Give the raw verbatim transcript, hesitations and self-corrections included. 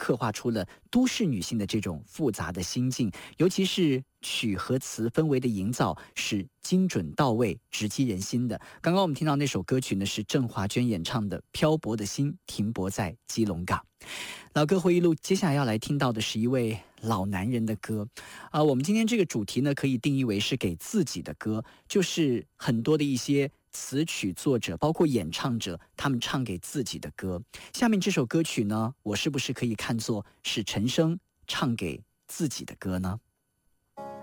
刻画出了都市女性的这种复杂的心境，尤其是曲和词氛围的营造是精准到位、直击人心的。刚刚我们听到那首歌曲呢，是郑华娟演唱的《漂泊的心停泊在基隆港》。老歌回忆录，接下来要来听到的是一位老男人的歌啊、呃。我们今天这个主题呢，可以定义为是给自己的歌，就是很多的一些词曲作者，包括演唱者，他们唱给自己的歌。下面这首歌曲呢，我是不是可以看作是陈升唱给自己的歌呢？